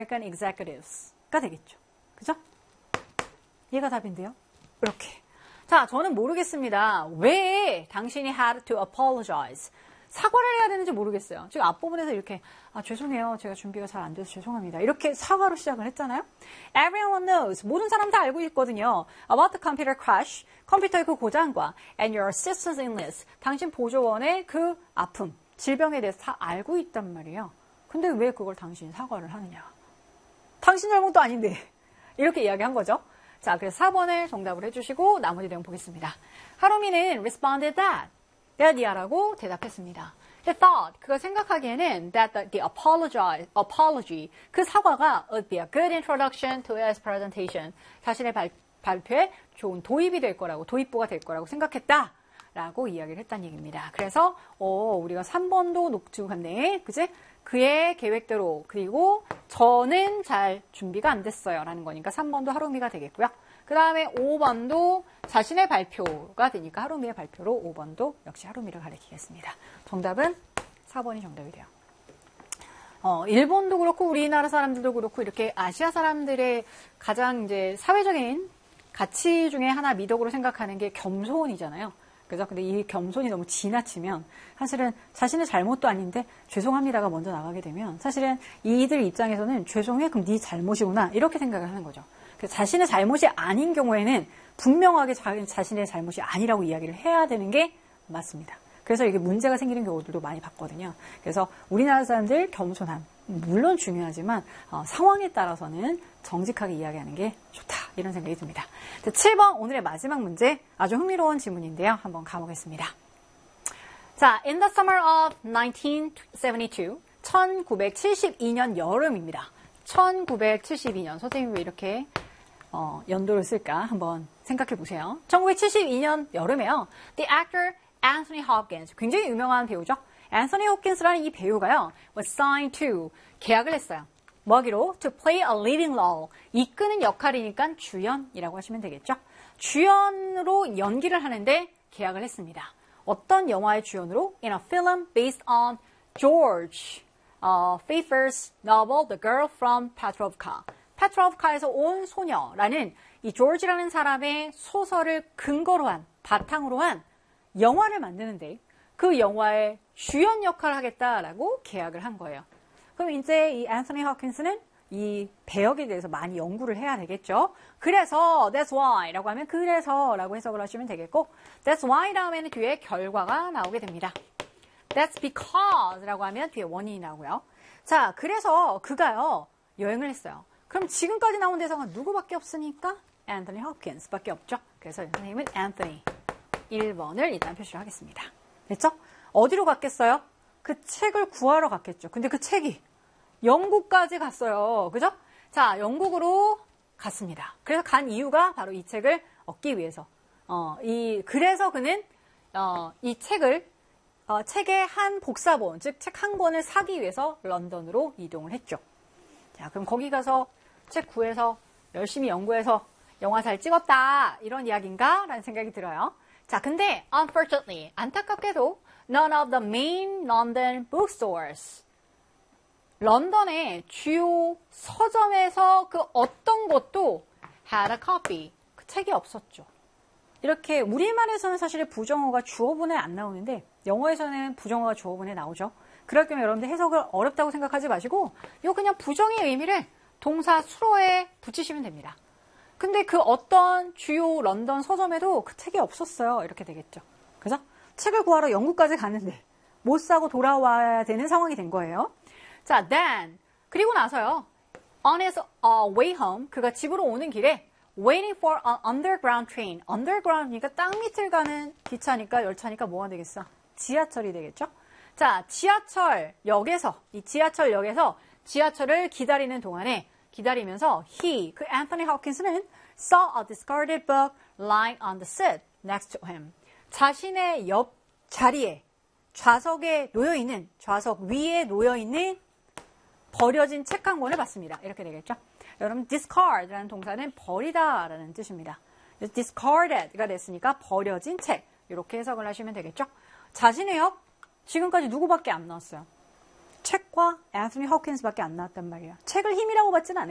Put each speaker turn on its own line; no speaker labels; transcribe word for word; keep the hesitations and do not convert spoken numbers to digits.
American executives가 되겠죠. 그죠? 얘가 답인데요. 이렇게. 자, 저는 모르겠습니다. 왜 당신이 had to apologize? 사과를 해야 되는지 모르겠어요. 지금 앞부분에서 이렇게 아 죄송해요. 제가 준비가 잘 안 돼서 죄송합니다. 이렇게 사과로 시작을 했잖아요. Everyone knows. 모든 사람 다 알고 있거든요. About the computer crash. 컴퓨터의 그 고장과 and your assistant's illness. 당신 보조원의 그 아픔, 질병에 대해서 다 알고 있단 말이에요. 근데 왜 그걸 당신이 사과를 하느냐. 당신 잘못도 아닌데. 이렇게 이야기한 거죠. 자, 그래서 사 번을 정답을 해주시고 나머지 내용 보겠습니다. 하루미는 responded that. that이야라고 대답했습니다. The thought, 그가 생각하기에는 that the, the apology, apology, 그 사과가 would be a good introduction to his presentation. 자신의 발, 발표에 좋은 도입이 될 거라고, 도입부가 될 거라고 생각했다. 라고 이야기를 했다는 얘기입니다. 그래서 어, 우리가 삼 번도 녹주 갔네. 그지? 그의 계획대로 그리고 저는 잘 준비가 안 됐어요. 라는 거니까 삼 번도 하루미가 되겠고요. 그 다음에 오 번도 자신의 발표가 되니까 하루미의 발표로 오 번도 역시 하루미를 가리키겠습니다. 정답은 사 번이 정답이 돼요. 어, 일본도 그렇고 우리나라 사람들도 그렇고 이렇게 아시아 사람들의 가장 이제 사회적인 가치 중에 하나 미덕으로 생각하는 게 겸손이잖아요. 그죠? 근데 이 겸손이 너무 지나치면 사실은 자신의 잘못도 아닌데 죄송합니다가 먼저 나가게 되면 사실은 이들 입장에서는 죄송해? 그럼 네 잘못이구나 이렇게 생각을 하는 거죠. 그래서 자신의 잘못이 아닌 경우에는 분명하게 자, 자신의 잘못이 아니라고 이야기를 해야 되는 게 맞습니다. 그래서 이게 문제가 생기는 경우들도 많이 봤거든요. 그래서 우리나라 사람들 겸손함 물론 중요하지만 어, 상황에 따라서는 정직하게 이야기하는 게 좋다 이런 생각이 듭니다. 자, 칠 번 오늘의 마지막 문제 아주 흥미로운 질문인데요. 한번 가보겠습니다. 자, in the summer of nineteen seventy-two 천구백칠십이 년 여름입니다. 천구백칠십이 년 선생님이 왜 이렇게 어, 연도를 쓸까 한번 생각해 보세요. 천구백칠십이 년 여름에요. The actor Anthony Hopkins 굉장히 유명한 배우죠. 앤서니 호킨스라는 이 배우가요, was signed to, 계약을 했어요. 뭐 하기로? To play a leading role. 이끄는 역할이니까 주연이라고 하시면 되겠죠. 주연으로 연기를 하는데 계약을 했습니다. 어떤 영화의 주연으로? In a film based on George uh, Pfeiffer's novel The Girl from Petrovka. 페트로브카에서 온 소녀라는 이 조지라는 사람의 소설을 근거로 한, 바탕으로 한 영화를 만드는데 그 영화의 주연 역할을 하겠다라고 계약을 한 거예요. 그럼 이제 이 앤서니 호킨스는 이 배역에 대해서 많이 연구를 해야 되겠죠. 그래서 that's why 라고 하면 그래서 라고 해석을 하시면 되겠고 that's why 다음에는 뒤에 결과가 나오게 됩니다. that's because 라고 하면 뒤에 원인이 나오고요. 자, 그래서 그가요 여행을 했어요. 그럼 지금까지 나온 대사가 누구밖에 없으니까 앤서니 호킨스 밖에 없죠. 그래서 선생님은 앤서니 일 번을 일단 표시를 하겠습니다. 됐죠? 어디로 갔겠어요? 그 책을 구하러 갔겠죠. 근데 그 책이 영국까지 갔어요. 그죠? 자, 영국으로 갔습니다. 그래서 간 이유가 바로 이 책을 얻기 위해서. 어, 이, 그래서 그는, 어, 이 책을, 어, 책의 한 복사본, 즉, 책 한 권을 사기 위해서 런던으로 이동을 했죠. 자, 그럼 거기 가서 책 구해서 열심히 연구해서 영화 잘 찍었다. 이런 이야기인가? 라는 생각이 들어요. 자, 근데, unfortunately, 안타깝게도, none of the main London bookstores. 런던의 주요 서점에서 그 어떤 것도 had a copy. 그 책이 없었죠. 이렇게 우리말에서는 사실 부정어가 주어분에 안 나오는데 영어에서는 부정어가 주어분에 나오죠. 그럴 경우 여러분들 해석을 어렵다고 생각하지 마시고 요 그냥 부정의 의미를 동사 수로에 붙이시면 됩니다. 근데 그 어떤 주요 런던 서점에도 그 책이 없었어요. 이렇게 되겠죠. 그죠? 책을 구하러 영국까지 갔는데 못 사고 돌아와야 되는 상황이 된 거예요. 자, then 그리고 나서요. On his uh, way home, 그가 집으로 오는 길에 waiting for an underground train. underground이니까 땅 밑을 가는 기차니까 열차니까 뭐가 되겠어? 지하철이 되겠죠? 자, 지하철역에서 이 지하철역에서 지하철을 기다리는 동안에 기다리면서 he, 그 앤서니 호킨스는 saw a discarded book lying on the seat next to him. 자신의 옆 자리에 좌석에 놓여있는, 좌석 위에 놓여있는 버려진 책 한 권을 봤습니다. 이렇게 되겠죠. 여러분, discard라는 동사는 버리다라는 뜻입니다. discarded가 됐으니까 버려진 책. 이렇게 해석을 하시면 되겠죠. 자신의 옆, 지금까지 누구밖에 안 나왔어요? 책과 앤서니 호킨스밖에 안 나왔단 말이야. 책을 힘이라고 받지는 않아요.